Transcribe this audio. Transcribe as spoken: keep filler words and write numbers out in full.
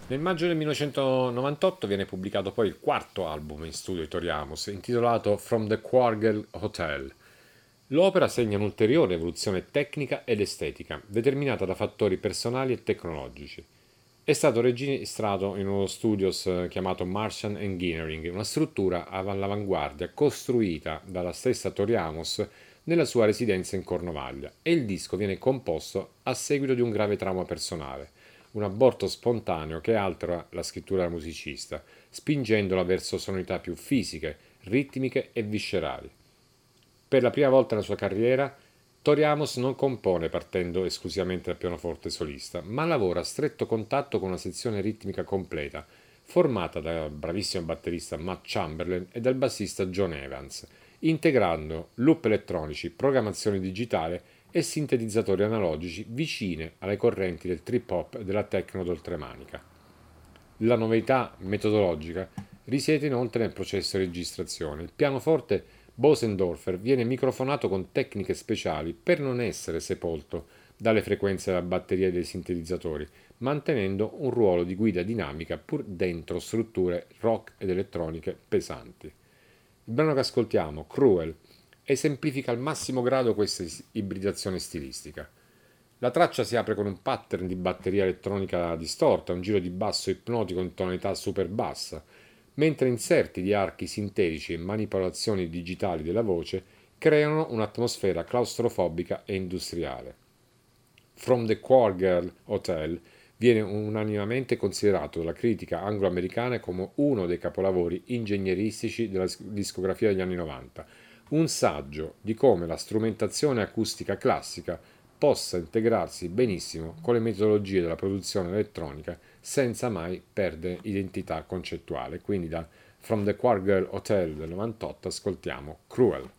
Nel maggio del millenovecentonovantotto viene pubblicato poi il quarto album in studio di Tori Amos, intitolato From the Quargel Hotel. L'opera segna un'ulteriore evoluzione tecnica ed estetica, determinata da fattori personali e tecnologici. È stato registrato in uno studios eh, chiamato Martian Engineering, una struttura all'avanguardia costruita dalla stessa Tori Amos nella sua residenza in Cornovaglia, e il disco viene composto a seguito di un grave trauma personale, un aborto spontaneo che altera la scrittura del musicista, spingendola verso sonorità più fisiche, ritmiche e viscerali. Per la prima volta nella sua carriera, Tori Amos non compone partendo esclusivamente dal pianoforte solista, ma lavora a stretto contatto con una sezione ritmica completa, formata dal bravissimo batterista Matt Chamberlain e dal bassista John Evans, integrando loop elettronici, programmazione digitale e sintetizzatori analogici vicine alle correnti del trip hop e della techno d'oltremanica. La novità metodologica risiede inoltre nel processo di registrazione. Il pianoforte Bosendorfer viene microfonato con tecniche speciali per non essere sepolto dalle frequenze della batteria e dei sintetizzatori, mantenendo un ruolo di guida dinamica pur dentro strutture rock ed elettroniche pesanti. Il brano che ascoltiamo, Cruel, esemplifica al massimo grado questa ibridazione stilistica. La traccia si apre con un pattern di batteria elettronica distorta, un giro di basso ipnotico in tonalità super bassa, mentre inserti di archi sintetici e manipolazioni digitali della voce creano un'atmosfera claustrofobica e industriale. From the Quargirl Hotel viene unanimemente considerato dalla critica anglo-americana come uno dei capolavori ingegneristici della discografia degli anni novanta, un saggio di come la strumentazione acustica classica possa integrarsi benissimo con le metodologie della produzione elettronica senza mai perdere identità concettuale. Quindi da From the Quargirl Hotel del novantotto ascoltiamo Cruel.